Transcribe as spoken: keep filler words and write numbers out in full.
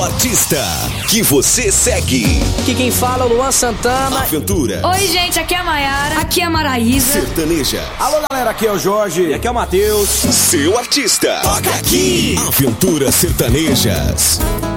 artista que você segue. Aqui quem fala é o Luan Santana. Aventura. Oi, gente, aqui é a Mayara. Aqui é a Maraísa. Sertaneja. Alô, galera, aqui é o Jorge. E aqui é o Matheus. Seu artista. Toca aqui. Aventuras Sertanejas.